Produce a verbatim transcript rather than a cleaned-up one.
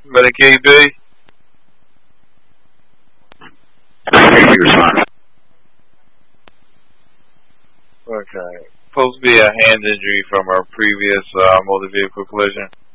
Medicaid B? Okay. Supposed to be a hand injury from our previous uh, motor vehicle collision.